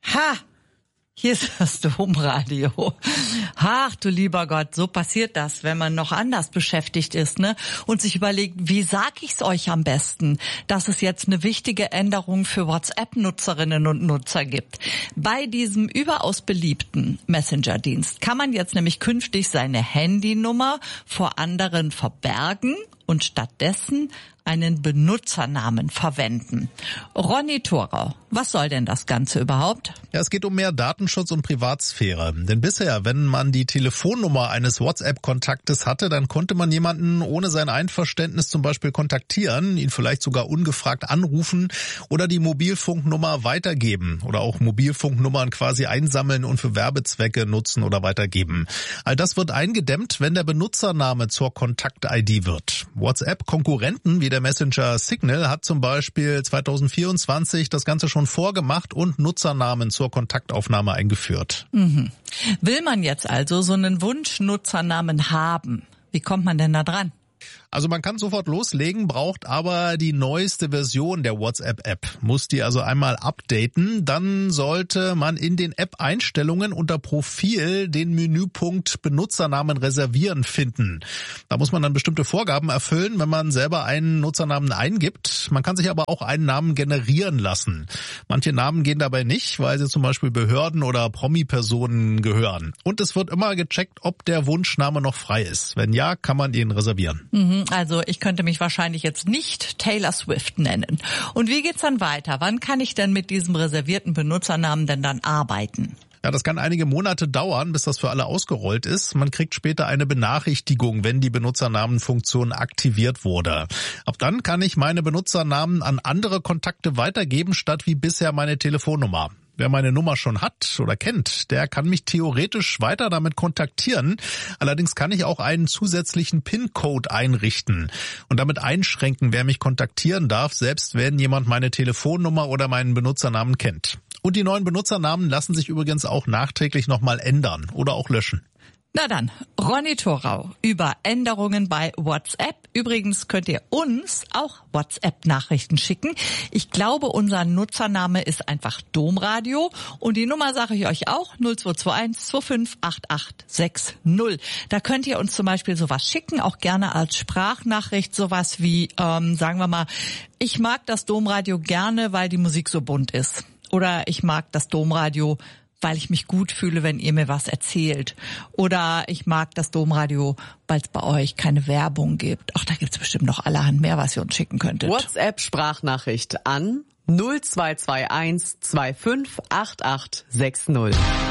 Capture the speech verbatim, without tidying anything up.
Ha! Hier ist das Domradio. Ach du lieber Gott, so passiert das, wenn man noch anders beschäftigt ist, ne? Und sich überlegt, wie sag ich's euch am besten, dass es jetzt eine wichtige Änderung für WhatsApp-Nutzerinnen und Nutzer gibt. Bei diesem überaus beliebten Messenger-Dienst kann man jetzt nämlich künftig seine Handynummer vor anderen verbergen und stattdessen einen Benutzernamen verwenden. Ronny Thorau, was soll denn das Ganze überhaupt? Ja, es geht um mehr Datenschutz und Privatsphäre. Denn bisher, wenn man die Telefonnummer eines WhatsApp-Kontaktes hatte, dann konnte man jemanden ohne sein Einverständnis zum Beispiel kontaktieren, ihn vielleicht sogar ungefragt anrufen oder die Mobilfunknummer weitergeben oder auch Mobilfunknummern quasi einsammeln und für Werbezwecke nutzen oder weitergeben. All das wird eingedämmt, wenn der Benutzername zur Kontakt-I D wird. WhatsApp-Konkurrenten wie der Messenger Signal hat zum Beispiel zweitausendvierundzwanzig das Ganze schon vorgemacht und Nutzernamen zur Kontaktaufnahme eingeführt. Mhm. Will man jetzt also so einen Wunschnutzernamen haben? Wie kommt man denn da dran? Also man kann sofort loslegen, braucht aber die neueste Version der WhatsApp-App. Muss die also einmal updaten, dann sollte man in den App-Einstellungen unter Profil den Menüpunkt Benutzernamen reservieren finden. Da muss man dann bestimmte Vorgaben erfüllen, wenn man selber einen Nutzernamen eingibt. Man kann sich aber auch einen Namen generieren lassen. Manche Namen gehen dabei nicht, weil sie zum Beispiel Behörden oder Promi-Personen gehören. Und es wird immer gecheckt, ob der Wunschname noch frei ist. Wenn ja, kann man ihn reservieren. Mhm. Also ich könnte mich wahrscheinlich jetzt nicht Taylor Swift nennen. Und wie geht's dann weiter? Wann kann ich denn mit diesem reservierten Benutzernamen denn dann arbeiten? Ja, das kann einige Monate dauern, bis das für alle ausgerollt ist. Man kriegt später eine Benachrichtigung, wenn die Benutzernamenfunktion aktiviert wurde. Ab dann kann ich meine Benutzernamen an andere Kontakte weitergeben, statt wie bisher meine Telefonnummer. Wer meine Nummer schon hat oder kennt, der kann mich theoretisch weiter damit kontaktieren. Allerdings kann ich auch einen zusätzlichen PIN-Code einrichten und damit einschränken, wer mich kontaktieren darf, selbst wenn jemand meine Telefonnummer oder meinen Benutzernamen kennt. Und die neuen Benutzernamen lassen sich übrigens auch nachträglich nochmal ändern oder auch löschen. Na dann, Ronny Thorau über Änderungen bei WhatsApp. Übrigens könnt ihr uns auch WhatsApp-Nachrichten schicken. Ich glaube, unser Nutzername ist einfach Domradio. Und die Nummer sage ich euch auch, null zwei zwei eins zwei fünf acht acht sechs null. Da könnt ihr uns zum Beispiel sowas schicken, auch gerne als Sprachnachricht, sowas wie, ähm, sagen wir mal, ich mag das Domradio gerne, weil die Musik so bunt ist. Oder ich mag das Domradio, weil ich mich gut fühle, wenn ihr mir was erzählt. Oder ich mag das Domradio, weil es bei euch keine Werbung gibt. Ach, da gibt's bestimmt noch allerhand mehr, was ihr uns schicken könntet. WhatsApp-Sprachnachricht an null zwei zwei eins zwei fünf acht acht sechs null.